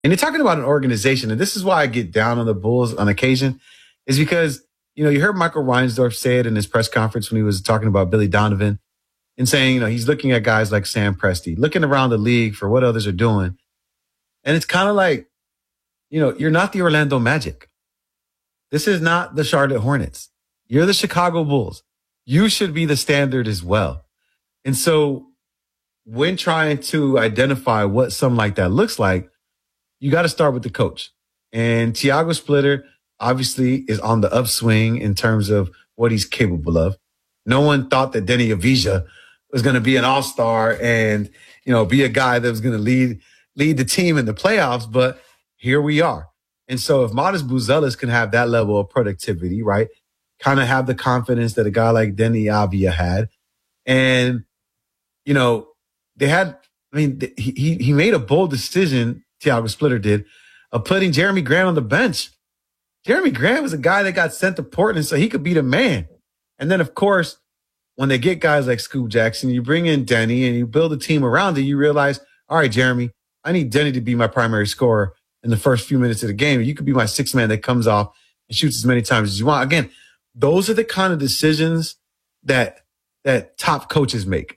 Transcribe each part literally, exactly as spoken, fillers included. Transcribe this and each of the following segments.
And you're talking about an organization, and this is why I get down on the Bulls on occasion, is because, you know, you heard Michael Reinsdorf say it in his press conference when he was talking about Billy Donovan and saying, you know, he's looking at guys like Sam Presti, looking around the league for what others are doing. And it's kind of like, you know, you're not the Orlando Magic. This is not the Charlotte Hornets. You're the Chicago Bulls. You should be the standard as well. And so when trying to identify what something like that looks like, you got to start with the coach. And Tiago Splitter obviously is on the upswing in terms of what he's capable of. No one thought that Denny Avija was going to be an all-star and, you know, be a guy that was going to lead lead the team in the playoffs, but here we are. And so if Matas Buzelis can have that level of productivity, right, kind of have the confidence that a guy like Denny Avija had, and, you know, they had, I mean, he he made a bold decision, Tiago Splitter did, of putting Jeremy Grant on the bench. Jeremy Grant was a guy that got sent to Portland so he could be the man. And then, of course, when they get guys like Scoop Jackson, you bring in Denny and you build a team around it, you realize, all right, Jeremy, I need Denny to be my primary scorer in the first few minutes of the game. You could be my sixth man that comes off and shoots as many times as you want. Again, those are the kind of decisions that that top coaches make.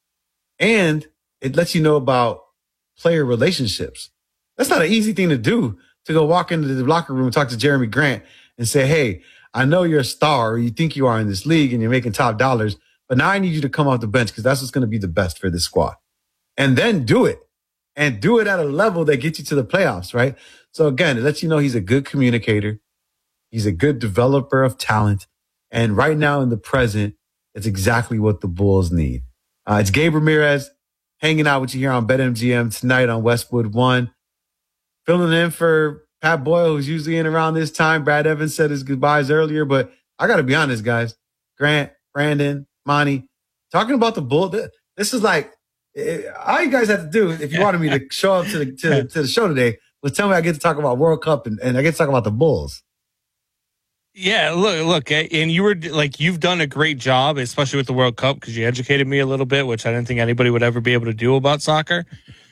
And it lets you know about player relationships. That's not an easy thing to do, to go walk into the locker room and talk to Jeremy Grant and say, hey, I know you're a star, or you think you are in this league and you're making top dollars, but now I need you to come off the bench because that's what's going to be the best for this squad. And then do it. And do it at a level that gets you to the playoffs, right? So again, it lets you know he's a good communicator. He's a good developer of talent. And right now in the present, it's exactly what the Bulls need. Uh, it's Gabe Ramirez hanging out with you here on BetMGM tonight on Westwood One. Filling in for Pat Boyle, who's usually in around this time. Brad Evans said his goodbyes earlier, but I got to be honest, guys. Grant, Brandon, Monty, talking about the Bulls, this is like, all you guys have to do, if you wanted me to show up to the to, the, to the show today, was tell me I get to talk about World Cup and, and I get to talk about the Bulls. Yeah, look, look, and you were like, you've done a great job, especially with the World Cup, because you educated me a little bit, which I didn't think anybody would ever be able to do about soccer.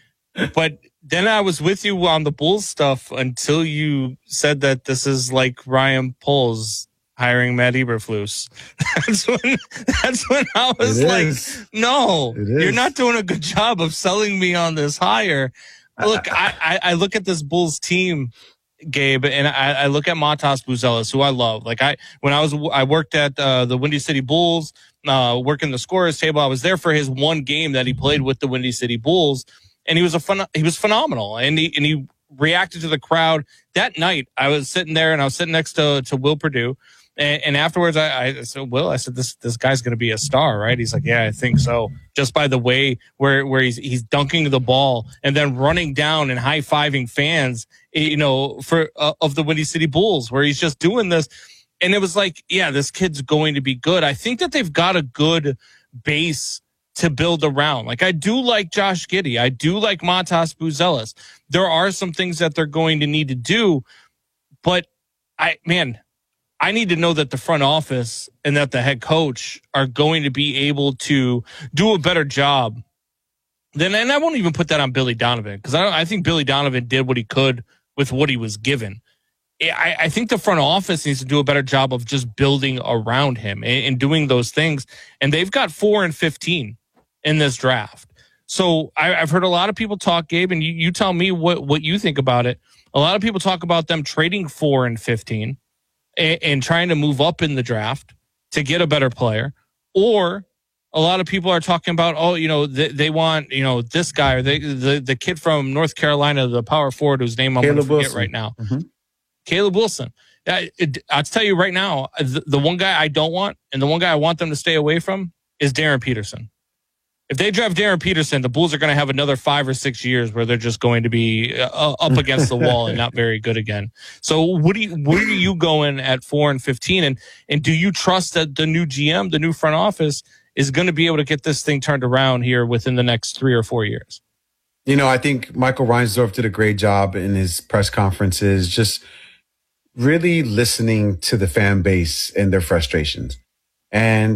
But then I was with you on the Bulls stuff until you said that this is like Ryan Poles hiring Matt Eberflus. That's when, that's when I was it like, is. no, you're not doing a good job of selling me on this hire. Look, I, I, I look at this Bulls team, Gabe, and I, I look at Matas Buzelis, who I love. Like I, when I was, I worked at uh, the Windy City Bulls, uh, working the scorers table. I was there for his one game that he played with the Windy City Bulls, and he was a fun, he was phenomenal, and he and he reacted to the crowd that night. I was sitting there, and I was sitting next to to Will Perdue. And, and afterwards, I, I said, Will, I said, this this guy's going to be a star, right? He's like, yeah, I think so. Just by the way where where he's he's dunking the ball and then running down and high fiving fans, you know, for uh, of the Windy City Bulls, where he's just doing this. And it was like, yeah, this kid's going to be good. I think that they've got a good base to build around. Like, I do like Josh Giddey. I do like Matas Buzelis. There are some things that they're going to need to do, but I, man, I need to know that the front office and that the head coach are going to be able to do a better job. Then, and I won't even put that on Billy Donovan, because I, I think Billy Donovan did what he could with what he was given. I, I think the front office needs to do a better job of just building around him and, and doing those things. And they've got four and fifteen in this draft. So I, I've heard a lot of people talk, Gabe, and you, you tell me what, what you think about it. A lot of people talk about them trading four and fifteen. And trying to move up in the draft to get a better player. Or a lot of people are talking about, oh, you know, they, they want, you know, this guy or they, the the kid from North Carolina, the power forward whose name I'm going to forget Wilson. right now. Mm-hmm. Caleb Wilson. I, it, I'll tell you right now, the, the one guy I don't want and the one guy I want them to stay away from is Darren Peterson. If they draft Darren Peterson, the Bulls are going to have another five or six years where they're just going to be uh, up against the wall and not very good again. So, what do you, where are you going at four and fifteen? And and do you trust that the new G M, the new front office, is going to be able to get this thing turned around here within the next three or four years? You know, I think Michael Reinsdorf did a great job in his press conferences, just really listening to the fan base and their frustrations. And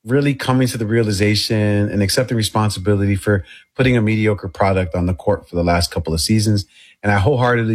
really coming to the realization and accepting responsibility for putting a mediocre product on the court for the last couple of seasons. And I wholeheartedly